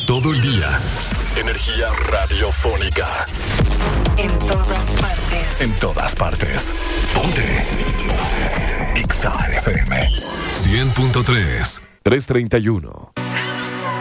todo el día. Energía radiofónica. En todas partes. En todas partes. Ponte. Exa FM 100.3 331.